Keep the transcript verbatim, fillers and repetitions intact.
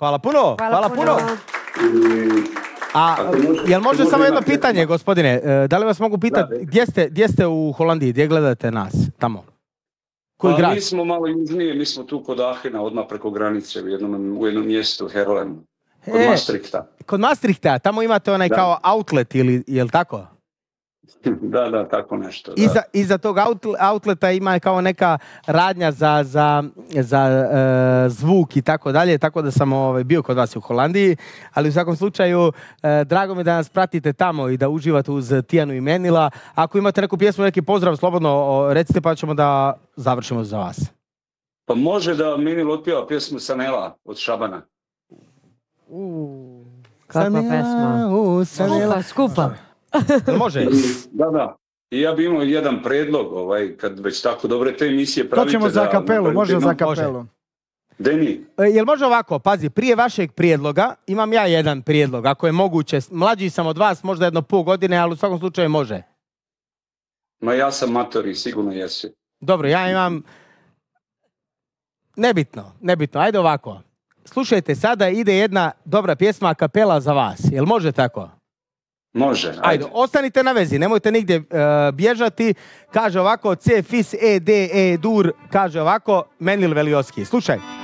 Hvala puno, hvala, hvala puno. puno. A jel može samo jedno pitanje, gospodine? Da li vas mogu pitati, gdje ste, gdje ste u Holandiji, gdje gledate nas tamo? Koji pa, grad? Mi smo malo južnije, mi smo tu kod Ahena, odmah preko granice, u jednom, u jednom mjestu, Herlem, kod e, Maastrichta. Kod Maastrichta, tamo imate onaj da. kao outlet, ili, je li tako? Da, da, tako nešto. Da. Iza, iza tog outleta ima kao neka radnja za, za, za uh, zvuk i tako dalje, tako da sam ovaj, bio kod vas u Holandiji, ali u svakom slučaju uh, drago mi da nas pratite tamo i da uživate uz Tijanu i Menila. Ako imate neku pjesmu, neki pozdrav, slobodno o, recite pa ćemo da završimo za vas. Pa može da Menil otpjeva pjesmu Sanela od Šabana. Uh, kakva pesma. Uh, skupa, skupa. Može? Da, da. I ja bi imao jedan predlog, ovaj, kad već tako dobre te emisije pravite. To ćemo za kapelu, da, može za kapelu. Deni. E, jel može ovako, pazi, prije vašeg prijedloga imam ja jedan prijedlog, ako je moguće. Mlađi sam od vas, možda jedno pol godine, ali u svakom slučaju može. Ma ja sam matori, sigurno jesi. Dobro, ja imam... Nebitno, nebitno, ajde ovako. Slušajte, sada ide jedna dobra pjesma a kapela za vas, jel može tako? Može, ajde. Ajde, ostanite na vezi, nemojte nigdje uh, bježati. Kaže ovako, C, Fis, E, D, E, Dur, kaže ovako, Menil Velioski. Slušaj.